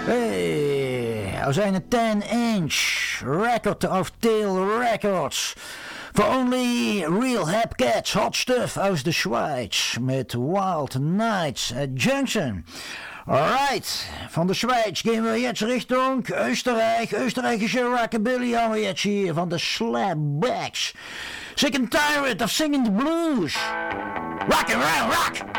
Hey, er zijn een 10-inch record of Tail Records. For only real hip cats, hot stuff aus de Schweiz met Wild Nights at Junction. Alright, van de Schweiz gaan we jetzt Richtung Österreich. Österreichische Rockabilly haben wir jetzt hier van de Slapbacks. Sick and tired of singing the blues. Rock and roll, rock!